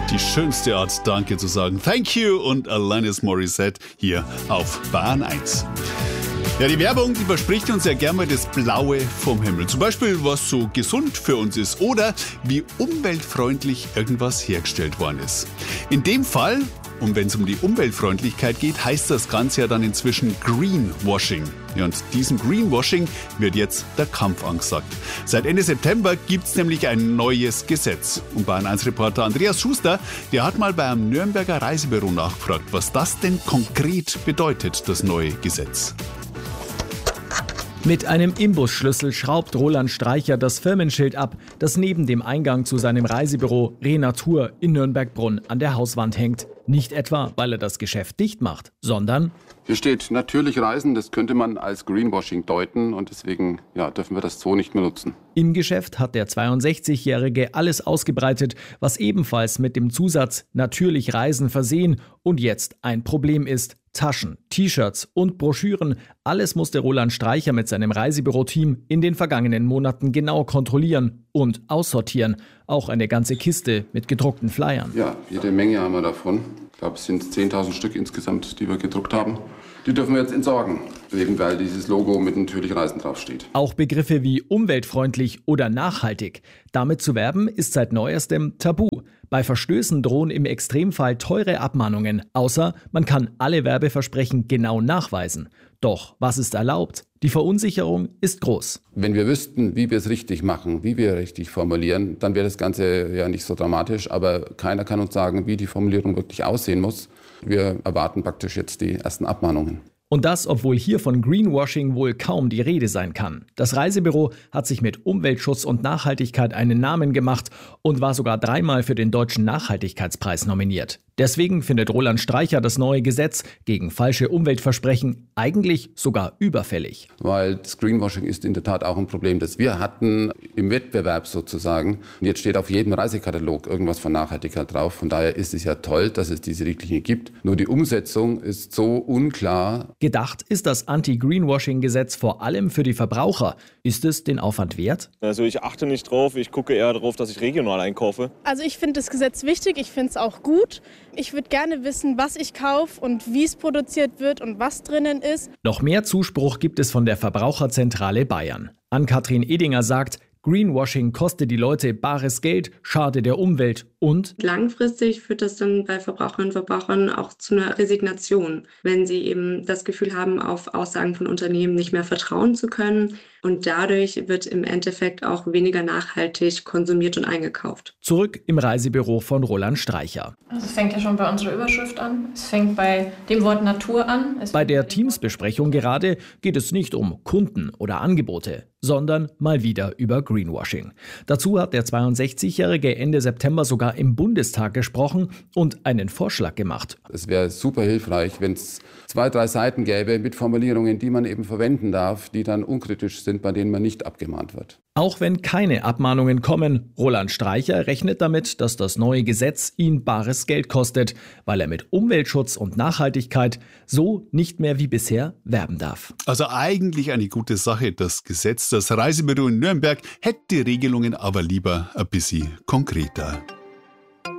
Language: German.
Die schönste Art, Danke zu sagen. Thank you und Alanis Morissette hier auf Bayern 1. Ja, die Werbung, die verspricht uns ja gerne mal das Blaue vom Himmel. Zum Beispiel, was so gesund für uns ist oder wie umweltfreundlich irgendwas hergestellt worden ist. In dem Fall, und wenn es um die Umweltfreundlichkeit geht, heißt das Ganze ja dann inzwischen Greenwashing. Ja, und diesem Greenwashing wird jetzt der Kampf angesagt. Seit Ende September gibt es nämlich ein neues Gesetz. Und Bayern 1-Reporter Andreas Schuster, der hat mal bei einem Nürnberger Reisebüro nachgefragt, was das denn konkret bedeutet, das neue Gesetz. Mit einem Imbusschlüssel schraubt Roland Streicher das Firmenschild ab, das neben dem Eingang zu seinem Reisebüro Renatur in Nürnberg-Brunn an der Hauswand hängt. Nicht etwa, weil er das Geschäft dicht macht, sondern... Hier steht natürlich Reisen, das könnte man als Greenwashing deuten und deswegen dürfen wir das so nicht mehr nutzen. Im Geschäft hat der 62-Jährige alles ausgebreitet, was ebenfalls mit dem Zusatz natürlich Reisen versehen und jetzt ein Problem ist. Taschen, T-Shirts und Broschüren, alles musste Roland Streicher mit seinem Reisebüro-Team in den vergangenen Monaten genau kontrollieren und aussortieren. Auch eine ganze Kiste mit gedruckten Flyern. Ja, jede Menge haben wir davon. Ich glaube, es sind 10.000 Stück insgesamt, die wir gedruckt haben. Die dürfen wir jetzt entsorgen, weil dieses Logo mit natürlich Reisen draufsteht. Auch Begriffe wie umweltfreundlich oder nachhaltig. Damit zu werben ist seit neuestem tabu. Bei Verstößen drohen im Extremfall teure Abmahnungen, außer man kann alle Werbeversprechen genau nachweisen. Doch was ist erlaubt? Die Verunsicherung ist groß. Wenn wir wüssten, wie wir es richtig machen, wie wir richtig formulieren, dann wäre das Ganze ja nicht so dramatisch. Aber keiner kann uns sagen, wie die Formulierung wirklich aussehen muss. Wir erwarten praktisch jetzt die ersten Abmahnungen. Und das, obwohl hier von Greenwashing wohl kaum die Rede sein kann. Das Reisebüro hat sich mit Umweltschutz und Nachhaltigkeit einen Namen gemacht und war sogar 3-mal für den Deutschen Nachhaltigkeitspreis nominiert. Deswegen findet Roland Streicher das neue Gesetz gegen falsche Umweltversprechen eigentlich sogar überfällig. Weil das Greenwashing ist in der Tat auch ein Problem, das wir hatten im Wettbewerb sozusagen. Und jetzt steht auf jedem Reisekatalog irgendwas von Nachhaltigkeit drauf. Von daher ist es ja toll, dass es diese Richtlinie gibt. Nur die Umsetzung ist so unklar. Gedacht ist das Anti-Greenwashing-Gesetz vor allem für die Verbraucher. Ist es den Aufwand wert? Also ich achte nicht drauf, ich gucke eher darauf, dass ich regional einkaufe. Also ich finde das Gesetz wichtig, ich finde es auch gut. Ich würde gerne wissen, was ich kaufe und wie es produziert wird und was drinnen ist. Noch mehr Zuspruch gibt es von der Verbraucherzentrale Bayern. Ann-Kathrin Edinger sagt, Greenwashing kostet die Leute bares Geld, schade der Umwelt und langfristig führt das dann bei Verbraucherinnen und Verbrauchern auch zu einer Resignation, wenn sie eben das Gefühl haben, auf Aussagen von Unternehmen nicht mehr vertrauen zu können. Und dadurch wird im Endeffekt auch weniger nachhaltig konsumiert und eingekauft. Zurück im Reisebüro von Roland Streicher. Also es fängt ja schon bei unserer Überschrift an. Es fängt bei dem Wort Natur an. Bei der Teamsbesprechung gerade geht es nicht um Kunden oder Angebote, sondern mal wieder über Greenwashing. Dazu hat der 62-Jährige Ende September sogar im Bundestag gesprochen und einen Vorschlag gemacht. Es wäre super hilfreich, wenn es 2-3 Seiten gäbe mit Formulierungen, die man eben verwenden darf, die dann unkritisch sind, bei denen man nicht abgemahnt wird. Auch wenn keine Abmahnungen kommen, Roland Streicher rechnet damit, dass das neue Gesetz ihn bares Geld kostet, weil er mit Umweltschutz und Nachhaltigkeit so nicht mehr wie bisher werben darf. Also eigentlich eine gute Sache, das Gesetz. Das Reisebüro in Nürnberg hätte die Regelungen aber lieber ein bisschen konkreter.